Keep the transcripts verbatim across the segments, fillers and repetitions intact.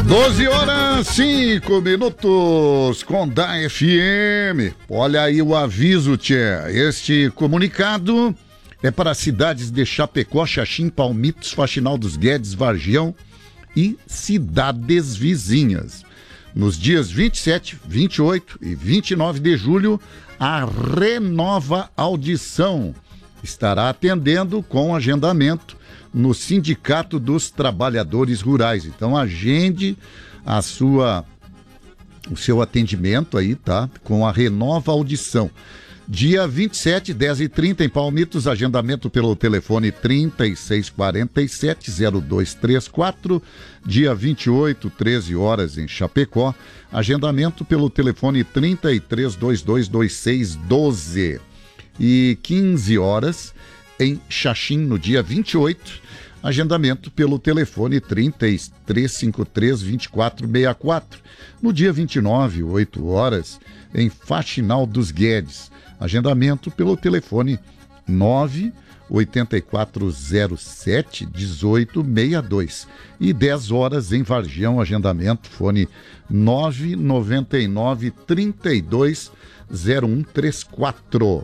doze horas, cinco minutos, Condá F M. Olha aí o aviso, tchê. Este comunicado é para as cidades de Chapecó, Xaxim, Palmitos, Faxinal dos Guedes, Vargião e cidades vizinhas. Nos dias vinte e sete, vinte e oito e vinte e nove de julho, a Renova Audição estará atendendo com agendamento no Sindicato dos Trabalhadores Rurais. Então agende a sua, o seu atendimento aí, tá? Com a Renova Audição. Dia vinte e sete, dez e trinta em Palmitos, agendamento pelo telefone trinta e seis quarenta e sete, zero dois trinta e quatro. Dia vinte e oito, treze horas em Chapecó, agendamento pelo telefone trinta e três vinte e dois, vinte e seis doze. E quinze horas em Xaxim, no dia vinte e oito, agendamento pelo telefone trinta e três cinquenta e três, vinte e quatro sessenta e quatro. No dia vinte e nove, oito horas, em Faxinal dos Guedes, agendamento pelo telefone nove oito quatro zero sete, um oito seis dois. E dez horas em Vargião, agendamento, fone nove nove nove, trinta e dois, zero um trinta e quatro.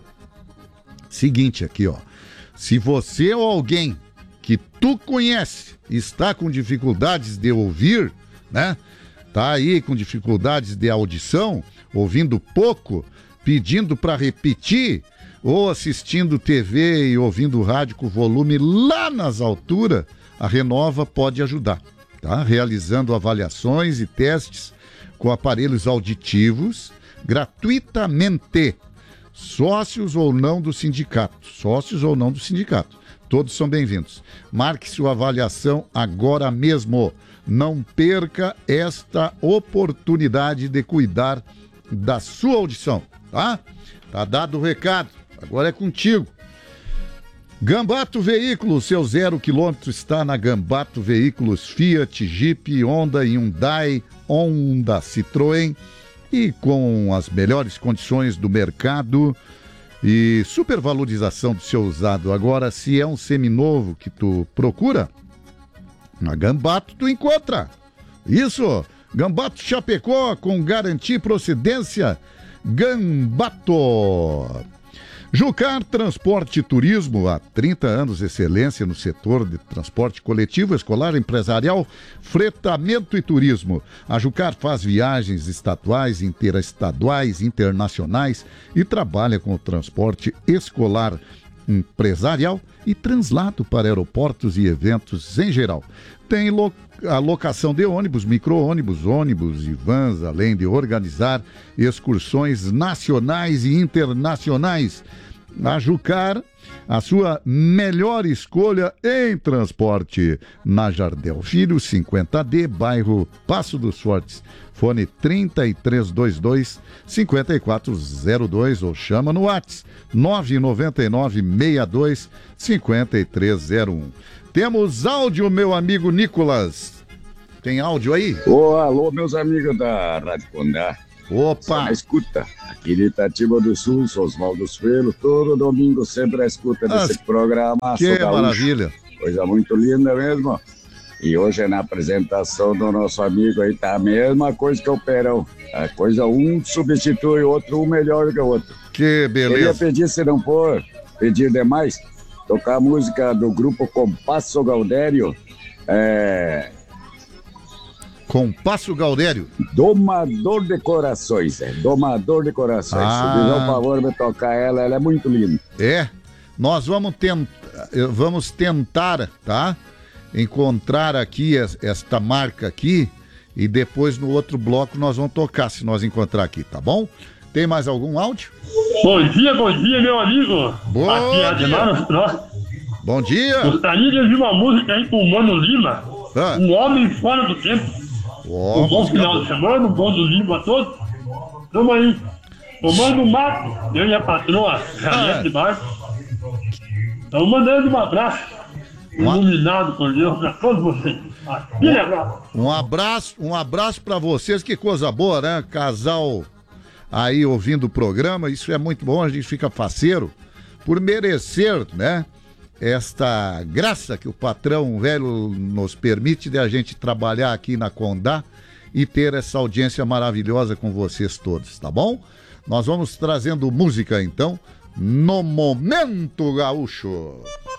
Seguinte aqui, ó. Se você ou alguém que tu conhece está com dificuldades de ouvir, né? Tá aí com dificuldades de audição, ouvindo pouco, pedindo para repetir, ou assistindo T V e ouvindo rádio com volume lá nas alturas, a Renova pode ajudar, tá? Realizando avaliações e testes com aparelhos auditivos gratuitamente. Sócios ou não do sindicato, sócios ou não do sindicato, todos são bem-vindos. Marque sua avaliação agora mesmo. Não perca esta oportunidade de cuidar da sua audição, tá? Tá dado o recado, agora é contigo. Gambato Veículos, seu zero quilômetro está na Gambato Veículos, Fiat, Jeep, Honda, Hyundai, Honda, Citroën, e com as melhores condições do mercado e supervalorização do seu usado. Agora, se é um seminovo que tu procura, na Gambato tu encontra. Isso, Gambato Chapecó, com garantia e procedência, Gambato. Jucar Transporte e Turismo, há trinta anos, excelência no setor de transporte coletivo, escolar, empresarial, fretamento e turismo. A Jucar faz viagens estaduais, interestaduais, internacionais e trabalha com o transporte escolar, empresarial e translado para aeroportos e eventos em geral. Tem lo- a locação de ônibus, micro-ônibus, ônibus e vans, além de organizar excursões nacionais e internacionais. A Jucar, a sua melhor escolha em transporte. Na Jardel Filho, cinquenta D, bairro Passo dos Fortes. Fone trinta e três vinte e dois, cinquenta e quatro zero dois ou chama no WhatsApp nove nove nove, seis dois, cinco três zero um. Temos áudio, meu amigo Nicolas. Tem áudio aí? Ô, alô, meus amigos da Rádio Condá. Opa! Na escuta, aqui de Itatiba do Sul, sou Oswaldo Suelo, todo domingo sempre a escuta desse ah, programa. Que maravilha! Coisa muito linda mesmo. E hoje na apresentação do nosso amigo aí tá a mesma coisa que o Perão. A coisa um substitui o outro, um melhor que o outro. Que beleza! Queria pedir, se não for pedir demais, tocar a música do grupo Compasso Gaudério. É... Compasso Gaudério. Domador de Corações, é. Domador de Corações. Ah. Se fizer um favor de tocar ela, ela é muito linda. É, nós vamos tentar, vamos tentar, tá? Encontrar aqui esta marca aqui e depois no outro bloco nós vamos tocar, se nós encontrar aqui, tá bom? Tem mais algum áudio? Bom dia, bom dia, meu amigo. Bom aqui é Ademar Nostro. Bom dia. Gostaria de ouvir uma música aí com o Mano Lima. Ah. Um homem fora do tempo. Oh, um bom final de semana, um bom domingo a todos. Tamo aí. Tomando um mato, eu e a patroa, Janete Marcos. Estamos mandando um abraço. Uma... Iluminado por Deus pra todos vocês. Aquele abraço. Um abraço, um abraço pra vocês, que coisa boa, né? Casal aí ouvindo o programa, isso é muito bom, a gente fica faceiro por merecer, né? esta graça que o patrão velho nos permite de a gente trabalhar aqui na Condá e ter essa audiência maravilhosa com vocês todos, tá bom? Nós vamos trazendo música então no Momento Gaúcho.